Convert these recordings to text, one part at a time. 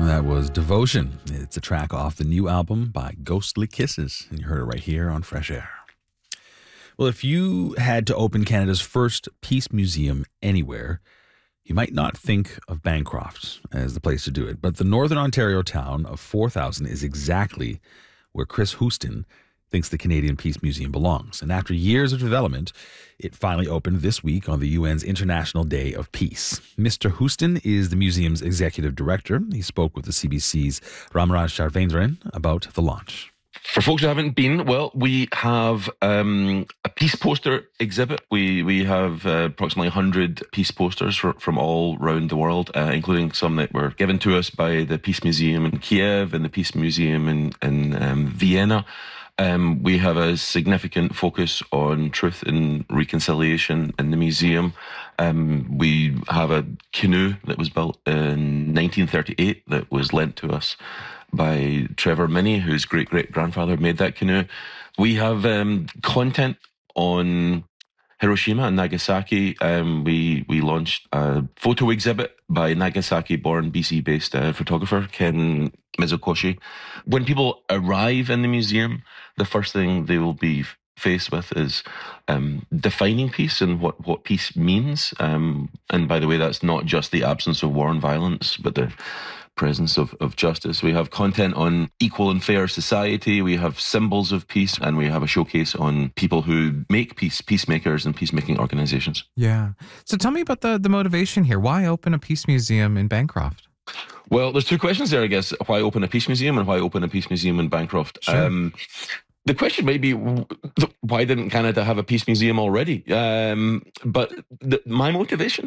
That was Devotion. It's a track off the new album by Ghostly Kisses, and you heard it right here on Fresh Air. Well, if you had to open Canada's first peace museum anywhere, you might not think of Bancroft as the place to do it, but the Northern Ontario town of 4,000 is exactly where Chris Houston thinks the Canadian Peace Museum belongs. And after years of development, it finally opened this week on the UN's International Day of Peace. Mr. Houston is the museum's executive director. He spoke with the CBC's Ramraj Sharvendran about the launch. For folks who haven't been, well, we have a peace poster exhibit. We have approximately 100 peace posters from all around the world, including some that were given to us by the Peace Museum in Kiev and the Peace Museum in Vienna. We have a significant focus on truth and reconciliation in the museum. We have a canoe that was built in 1938 that was lent to us by Trevor Minney, whose great-great-grandfather made that canoe. We have content on Hiroshima and Nagasaki. We launched a photo exhibit by Nagasaki-born BC-based photographer Ken Mizukoshi. When people arrive in the museum, the first thing they will be faced with is defining peace and what peace means. And by the way, that's not just the absence of war and violence, but the presence of justice. We have content on equal and fair society. We have symbols of peace, and we have a showcase on people who make peace, peacemakers and peacemaking organizations. Yeah. So tell me about the motivation here. Why open a peace museum in Bancroft? Well, there's two questions there, I guess. Why open a peace museum and why open a peace museum in Bancroft? Sure. The question may be, why didn't Canada have a peace museum already? But my motivation,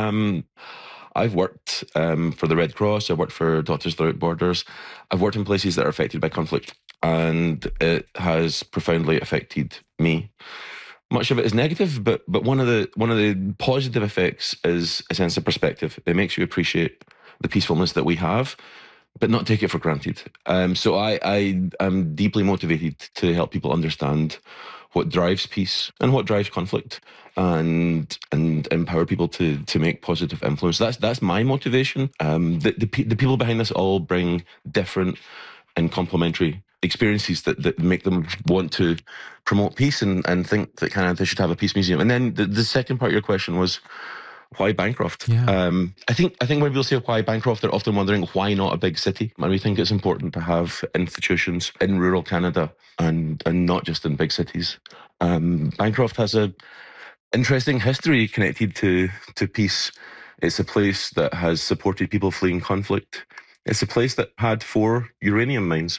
I've worked for the Red Cross. I've worked for Doctors Without Borders. I've worked in places that are affected by conflict, and it has profoundly affected me. Much of it is negative, but one of the positive effects is a sense of perspective. It makes you appreciate the peacefulness that we have, but not take it for granted. So I am deeply motivated to help people understand what drives peace and what drives conflict, and empower people to make positive influence. That's my motivation. The people behind this all bring different and complementary experiences that make them want to promote peace and think that Canada should have a peace museum. And then the second part of your question was, why Bancroft? Yeah. I think when people say why Bancroft, they're often wondering why not a big city. And we think it's important to have institutions in rural Canada and not just in big cities. Bancroft has a interesting history connected to peace. It's a place that has supported people fleeing conflict. It's a place that had 4 uranium mines,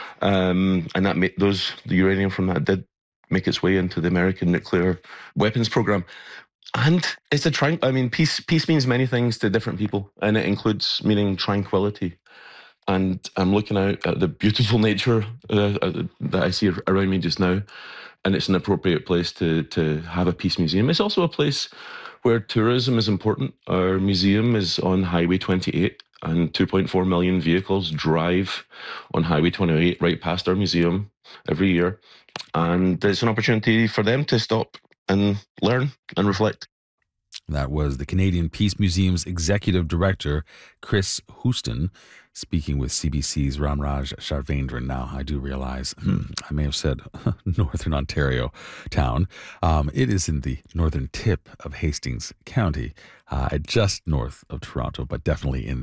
and that the uranium from that did make its way into the American nuclear weapons program. And it's peace means many things to different people, and it includes meaning tranquility. And I'm looking out at the beautiful nature that I see around me just now, and it's an appropriate place to have a peace museum. It's also a place where tourism is important. Our museum is on Highway 28, and 2.4 million vehicles drive on Highway 28 right past our museum every year. And it's an opportunity for them to stop and learn and reflect. That was the Canadian Peace Museum's executive director, Chris Houston, speaking with CBC's Ramraj Sharvendran. Now, I do realize I may have said Northern Ontario town. It is in the northern tip of Hastings County, just north of Toronto, but definitely in